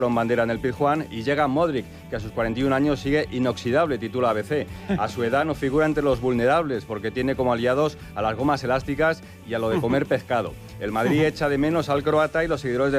con bandera en el Pizjuán, y llega Modric, que a sus 41 años sigue inoxidable, titula ABC. A su edad no figura entre los vulnerables, porque tiene como aliados a las gomas elásticas y a lo de comer pescado. El Madrid echa de menos al croata y los seguidores de